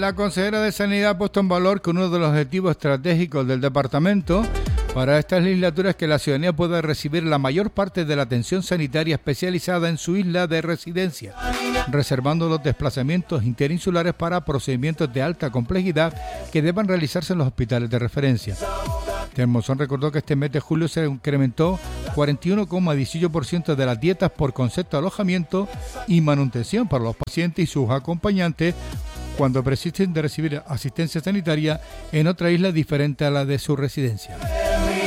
La consejera de Sanidad ha puesto en valor que uno de los objetivos estratégicos del departamento para esta legislatura es que la ciudadanía pueda recibir la mayor parte de la atención sanitaria especializada en su isla de residencia, reservando los desplazamientos interinsulares para procedimientos de alta complejidad que deban realizarse en los hospitales de referencia. Termosón recordó que este mes de julio se incrementó 41,18% de las dietas por concepto de alojamiento y manutención para los pacientes y sus acompañantes cuando persisten de recibir asistencia sanitaria en otra isla diferente a la de su residencia.